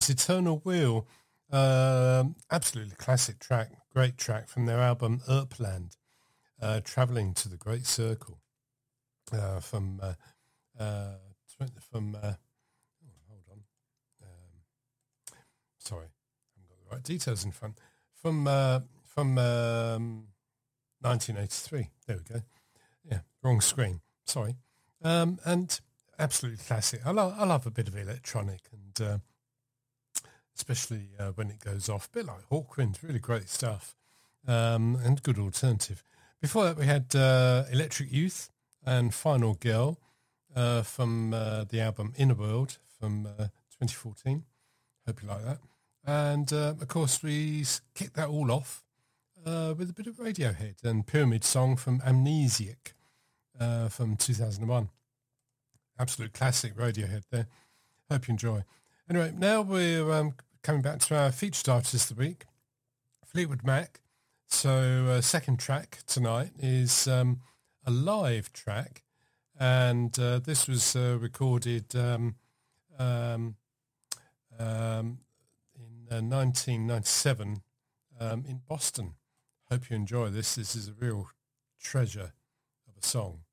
Yes, Eternal Wheel. Absolutely classic track, great track from their album Erpland, Travelling to the Great Circle, from hold on, sorry, I haven't got the right details in front, from 1983. There we go. Yeah, wrong screen. Sorry. And absolutely classic. I love a bit of electronic, and especially when it goes off, a bit like Hawkwind, really great stuff, and good alternative. Before that, we had Electric Youth and Final Girl from the album Inner World from 2014. Hope you like that. And, of course, we kicked that all off with a bit of Radiohead and Pyramid Song from Amnesiac from 2001. Absolute classic Radiohead there. Hope you enjoy. Anyway, now we're coming back to our featured artist of the week, Fleetwood Mac. So second track tonight is a live track, and this was recorded in 1997 in Boston. Hope you enjoy this. This is a real treasure of a song.